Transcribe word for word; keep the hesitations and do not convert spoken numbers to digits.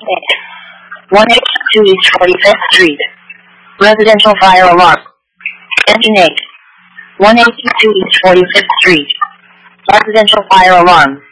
one eighty-two East forty-fifth Street. Residential fire alarm. Engine eight. one eighty-two East forty-fifth Street. Residential fire alarm.